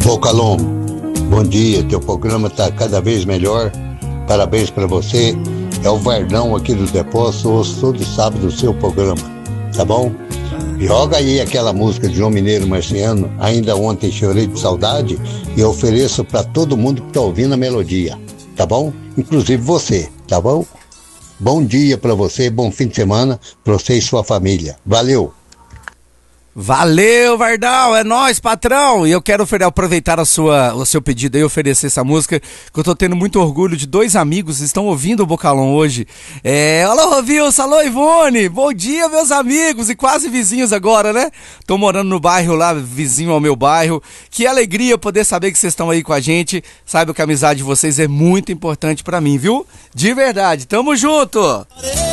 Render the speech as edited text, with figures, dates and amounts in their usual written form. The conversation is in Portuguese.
Bocalon, bom dia, teu programa está cada vez melhor, parabéns para você. É o Vardão aqui do Depósito, ouço todo sábado o seu programa, tá bom? Joga aí aquela música de João Mineiro Marciano, Ainda Ontem Chorei de Saudade, e eu ofereço para todo mundo que tá ouvindo a melodia, tá bom? Inclusive você, tá bom? Bom dia para você, bom fim de semana para você e sua família. Valeu! Valeu, Vardão, é nóis, patrão. E eu quero aproveitar o seu pedido aí, oferecer essa música, que eu tô tendo muito orgulho de 2 amigos que estão ouvindo o Bocalon hoje. Alô, Wilson, alô, Ivone, bom dia, meus amigos, e quase vizinhos agora, né? Tô morando no bairro lá, vizinho ao meu bairro. Que alegria poder saber que vocês estão aí com a gente. Saiba que a amizade de vocês é muito importante pra mim, viu? De verdade, tamo junto!